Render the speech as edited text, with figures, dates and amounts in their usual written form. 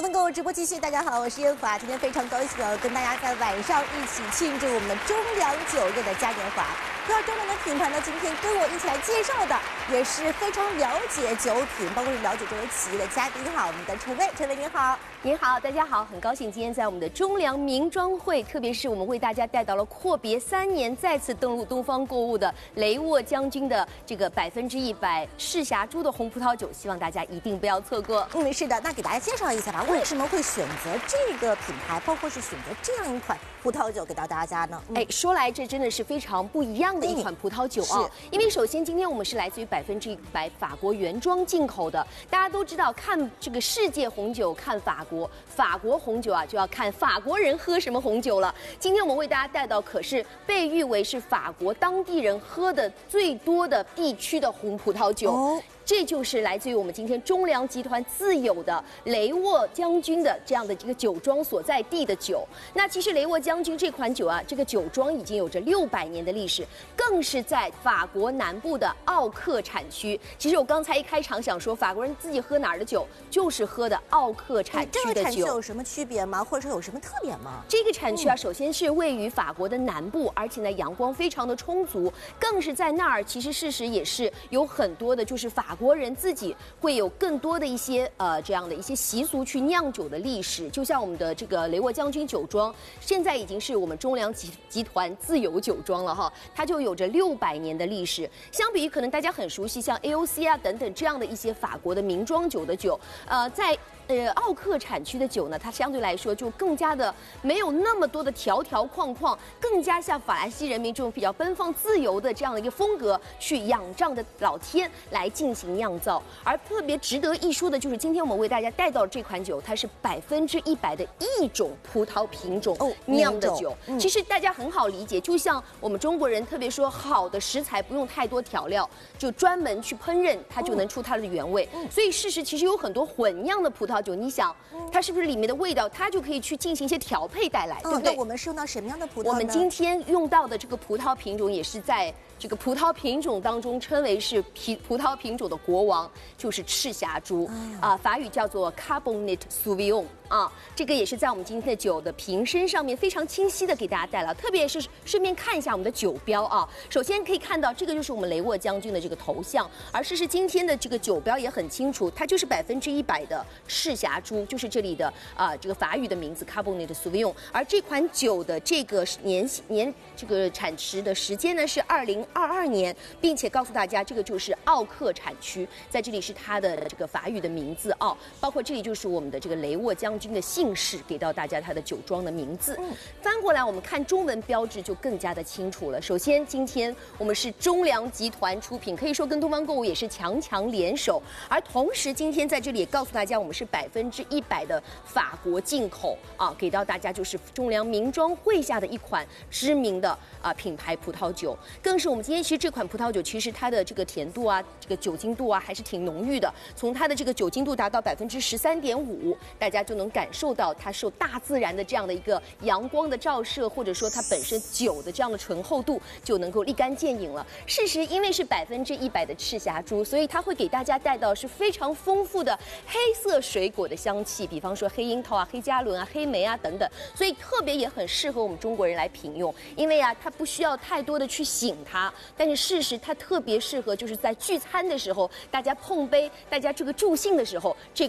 东东购物直播继续，大家好，我是燕华，今天非常高兴跟大家在晚上一起庆祝我们的中粮酒业的嘉年华。说到中粮的品牌呢，今天跟我一起来介绍的也是非常了解酒品，包括是了解这位企业的嘉宾哈，我们的陈薇，陈薇您好。 您好，大家好，很高兴今天在我们的中粮名庄会，特别是我们为大家带到了阔别3年再次登陆东方购物的雷沃将军的这个100%赤霞珠的红葡萄酒，希望大家一定不要错过。 是的，那给大家介绍一下吧，为什么会选择这个品牌，包括是选择这样一款葡萄酒给到大家呢？ 说来这真的是非常不一样的一款葡萄酒啊，因为首先今天我们是来自于100%法国原装进口的，大家都知道看这个世界红酒看法国红酒啊，就要看法国人喝什么红酒了。今天我们为大家带到可是被誉为是法国当地人喝的最多的地区的红葡萄酒。这就是来自于我们今天中粮集团自有的雷沃将军的这样的一个酒庄所在地的酒。那其实雷沃将军这款酒啊，这个酒庄已经有着600年的历史，更是在法国南部的奥克产区。其实我刚才一开场想说，法国人自己喝哪儿的酒，就是喝的奥克产区的酒。 这个产区有什么区别吗？或者说有什么特点吗？ 这个产区啊，首先是位于法国的南部，而且呢阳光非常的充足，更是在那儿，其实事实也是有很多的，就是法国人自己会有更多的一些这样的一些习俗去酿酒的历史。就像我们的这个雷沃将军酒庄，现在已经是我们中粮集团自有酒庄了哈，它就有着600年的历史。相比于可能大家很熟悉像 AOC 啊等等这样的一些法国的名庄酒的酒，在奥克产区的酒呢，它相对来说就更加的没有那么多的条条框框，更加像法兰西人民这种比较奔放自由的这样的一个风格，去仰仗着老天来进行酿造。而特别值得一说的就是，今天我们为大家带到这款酒，它是100%的一种葡萄品种酿的酒。其实大家很好理解，就像我们中国人特别说，好的食材不用太多调料，就专门去烹饪，它就能出它的原味。所以事实其实有很多混酿的葡萄酒，你想它是不是里面的味道，它就可以去进行一些调配带来，对不对？ 那我们是用到什么样的葡萄呢？ 我们今天用到的这个葡萄品种也是在这个葡萄品种当中称为是葡萄品种的国王，就是赤霞珠法语叫做 Cabernet Sauvignon 这个也是在我们今天的酒的瓶身上面非常清晰的给大家带来，特别是顺便看一下我们的酒标啊。首先可以看到这个就是我们雷沃将军的这个头像，而事实今天的这个酒标也很清楚，它就是100%的赤霞珠，就是这里的这个法语的名字 Cabernet Sauvignon。而这款酒的这个这个产池的时间呢是2022年，并且告诉大家这个就是奥克产区，在这里是它的这个法语的名字包括这里就是我们的这个雷沃将军的姓氏，给到大家它的酒庄的名字。翻过来我们看中文标志就更加的清楚了。首先今天我们是中粮集团出品，可以说跟东方购物也是强联手，而同时今天在这里也告诉大家我们是100%的法国进口给到大家就是中粮名庄会下的一款知名的品牌葡萄酒，更是我们今天其实这款葡萄酒其实它的这个甜度这个酒精度还是挺浓郁的，从它的这个酒精度达到13.5%，大家就能感受到它受大自然的这样的一个阳光的照射，或者说它本身酒的这样的醇厚度就能够立竿见影了。事实因为是100%的赤霞珠，所以它会给大家带到是非常丰富的黑色水果的香气，比方说黑樱桃黑加仑黑莓等等，所以特别也很适合我们中国人来品用，因为它不需要太多的去醒它，但是事实它特别适合就是在聚餐的时候，大家碰杯，大家这个助兴的时候，这